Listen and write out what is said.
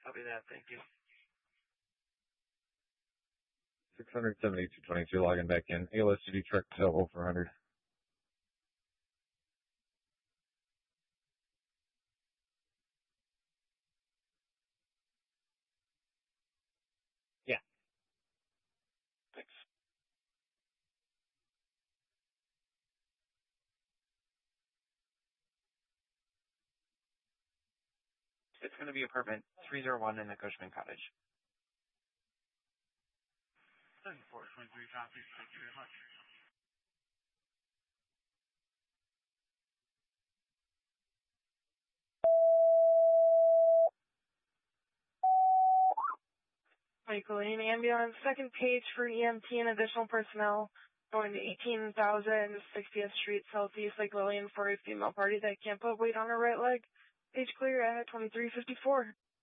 Copy that. Thank you. 67222 logging back in. ALSCD truck to 0400. Yeah. Thanks. It's going to be apartment 301 in the Cushman Cottage. 7423 copies. Thank you very much. Michael Lane ambulance, second page for EMT and additional personnel going to 18,000 60th Street Southeast Lake Lillian for a female party that can't put weight on her right leg. Page clear at 2354.